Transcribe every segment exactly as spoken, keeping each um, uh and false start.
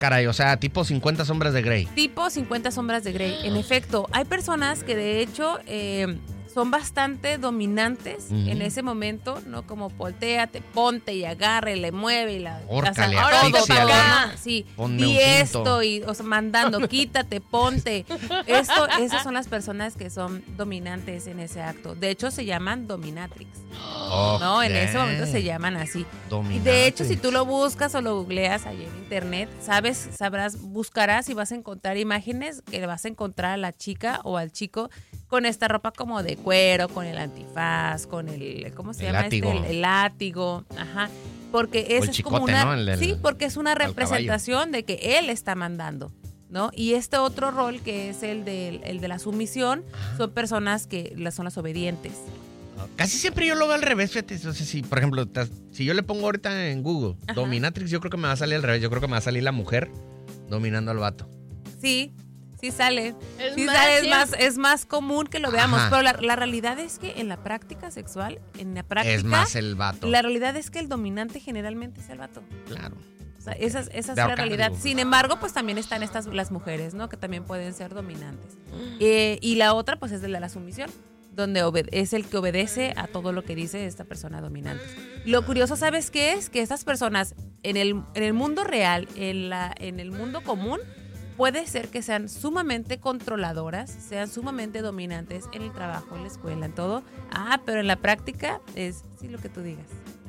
caray, o sea, tipo cincuenta sombras de Grey. Tipo cincuenta sombras de Grey. En efecto, hay personas que de hecho eh, son bastante dominantes uh-huh. en ese momento, ¿no? Como volteate, ponte y agarre, le mueve y la... Órcale, o sea, todo, todo, ¿no? Sí, y esto, y o sea, mandando, quítate, ponte. Esto, esas son las personas que son dominantes en ese acto. De hecho, se llaman dominatrix. Oh, ¿no? En ese momento se llaman así. Y de hecho, si tú lo buscas o lo googleas ahí en internet, sabes, sabrás, buscarás y vas a encontrar imágenes que vas a encontrar a la chica o al chico con esta ropa como de cuero, con el antifaz, con el, ¿cómo se el llama látigo. este? El, el látigo, ajá. Porque esa es chicote, como una, ¿no? el, el, sí, porque es una representación de que él está mandando, ¿no? Y este otro rol que es el de, el de la sumisión, son personas que son las obedientes. Casi siempre yo lo veo al revés, fíjate. No sé si, por ejemplo, si yo le pongo ahorita en Google Ajá. Dominatrix, yo creo que me va a salir al revés. Yo creo que me va a salir la mujer dominando al vato. Sí, sí sale. Es, sí más, sale sí. es, más, es más común que lo veamos. Ajá. Pero la, la realidad es que en la práctica sexual, en la práctica... Es más el vato. La realidad es que el dominante generalmente es el vato. Claro. O sea, esa, esa es la realidad. Sin embargo, pues también están estas las mujeres, ¿no? Que también pueden ser dominantes. Mm. Eh, y la otra, pues, es de la, la sumisión, donde obede- es el que obedece a todo lo que dice esta persona dominante. Lo curioso, ¿sabes qué es? Que estas personas, en el, en el mundo real, en, la, en el mundo común, puede ser que sean sumamente controladoras, sean sumamente dominantes en el trabajo, en la escuela, en todo. Ah, pero en la práctica es sí lo que tú digas.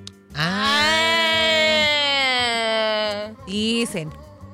Ah. Dicen.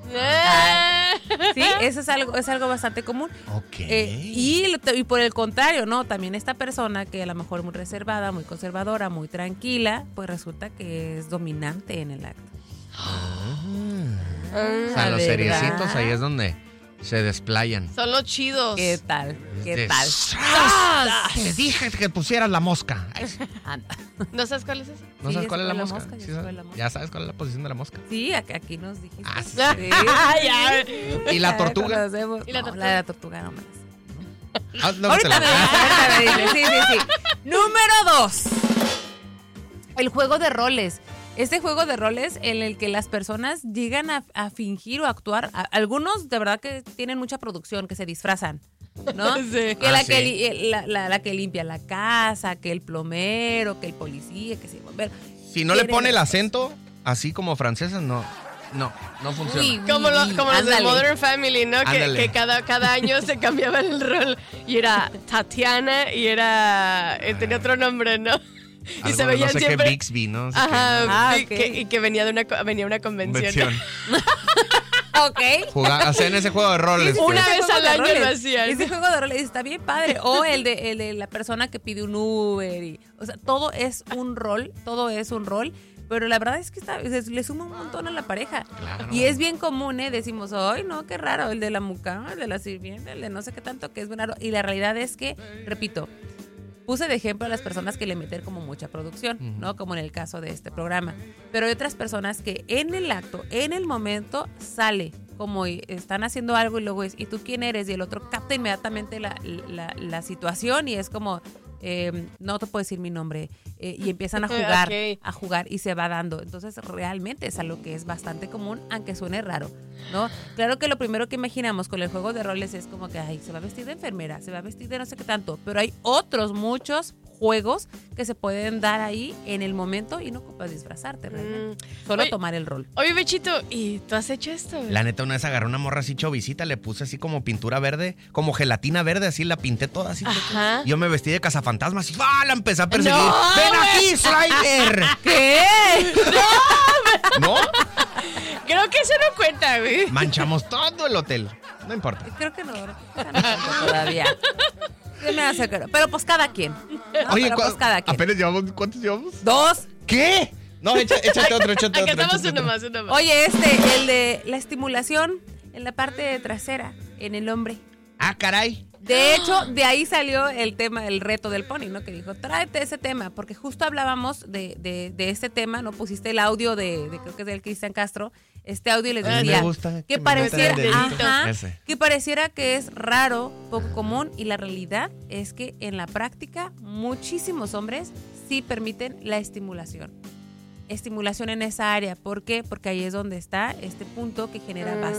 Ah, sí, eso es algo, es algo bastante común. Ok. Eh, y, y por el contrario, ¿no? También esta persona que a lo mejor es muy reservada, muy conservadora, muy tranquila, pues resulta que es dominante en el acto. Ah. Ah, o sea, los seriecitos ahí es donde se desplayan. Son los chidos. ¿Qué tal? ¿Qué de, tal? ¡Ah! Te dije que pusieras la mosca. ¿No sabes cuál es esa? ¿No Sí, sabes ya cuál es sé la cuál mosca? es la mosca, ¿Sí ya sé sabes? cuál es la mosca. ¿Ya sabes cuál es la posición de la mosca? Sí, aquí, aquí nos dijiste. Ah, sí, Sí. Ya. ¿Y la tortuga? Conocemos. ¿Y la No, tortuga? la de la tortuga no me la sé. Ah, no, Ahorita te me la- dice, ahorita me dice. Sí, sí, sí. Número dos. El juego de roles. Este juego de roles en el que las personas llegan a, a fingir o actuar. A, algunos de verdad que tienen mucha producción, que se disfrazan, ¿no? Sí. Que, Ah, la, sí. que li- la, la, la que limpia la casa, que el plomero, que el policía, que se bombero. Si no le Quieren- pone el acento así como francesa, no. No, no funciona. Uy, Como, lo- como los de Ándale. Modern Family, ¿no? Que, Ándale. que cada, cada año se cambiaba el rol. Y era Tatiana y era... eh, tenía otro nombre, ¿no? Y Algo se de veían no sé siempre... qué Bixby, ¿no? No sé Ajá, qué, ¿no? Ah, y, ok. que, y que venía de una, co- venía una convención. Convención. Ok. Jugar, hacen ese juego de roles. Sí, sí, Una ese vez juego al de año roles. lo hacían. Ese juego de roles está bien padre. O el de, el de la persona que pide un Uber. Y, o sea, todo es un rol, todo es un rol. Pero la verdad es que está, le suma un montón a la pareja. Claro. Y es bien común, ¿eh? Decimos, ay, no, qué raro, el de la mucama, el de la sirvienta, el de no sé qué tanto, que es bien raro. Y la realidad es que, repito, puse de ejemplo a las personas que le meten como mucha producción, Ujú. ¿no? Como en el caso de este programa. Pero hay otras personas que en el acto, en el momento, sale como y están haciendo algo y luego es, ¿y tú quién eres? Y el otro capta inmediatamente la, la, la situación y es como, eh, no te puedo decir mi nombre. Eh, y empiezan a jugar, Ok. a jugar y se va dando. Entonces, realmente es algo que es bastante común, aunque suene raro, ¿no? Claro que lo primero que imaginamos con el juego de roles es como que, ay, se va a vestir de enfermera, se va a vestir de no sé qué tanto, pero hay otros muchos juegos que se pueden dar ahí en el momento y no ocupas disfrazarte realmente. Mm. Solo Oye, tomar el rol. Oye, Bechito, ¿y tú has hecho esto? La neta, una vez agarré una morra así chovicita, le puse así como pintura verde, como gelatina verde, así la pinté toda así. Ajá. Yo me vestí de cazafantasmas y ¡ah! La empecé a perseguir. No, ¡Ven aquí, Slider! ¿Qué? ¿No? Creo que eso no cuenta, güey. Manchamos todo el hotel. No importa. Creo que no, creo que no tanto todavía. Se me hace que no. Pero pues cada quien. ¿no? Oye, Pero pues ¿cu- cada quien. apenas llevamos, ¿cuántos llevamos? Dos. ¿Qué? No, echa- échate otro, échate Acá otro. estamos échate uno otro. más, uno más. Oye, este, el de la estimulación en la parte trasera, en el hombre. Ah, caray. De hecho, de ahí salió el tema, el reto del pony, ¿no? Que dijo, tráete ese tema, porque justo hablábamos de, de, de este tema, ¿no? Pusiste el audio de, de creo que es del Cristian Castro, este audio y les A mí me decía gusta que que me pareciera, metan el dedito. ajá, Ese. que pareciera que es raro, poco común, y la realidad es que en la práctica muchísimos hombres sí permiten la estimulación. estimulación en esa área. ¿Por qué? Porque ahí es donde está este punto que genera Mm.